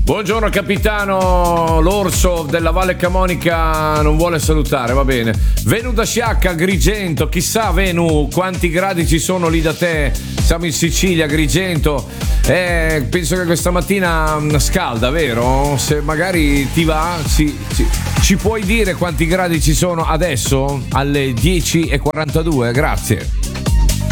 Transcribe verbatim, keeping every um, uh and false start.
Buongiorno capitano, l'orso della Valle Camonica non vuole salutare, va bene. Venu da Sciacca, Agrigento, chissà Venu quanti gradi ci sono lì da te, siamo in Sicilia, Agrigento, eh, penso che questa mattina scalda, vero? Se magari ti va, ci, ci, ci puoi dire quanti gradi ci sono adesso alle dieci e quarantadue? Grazie.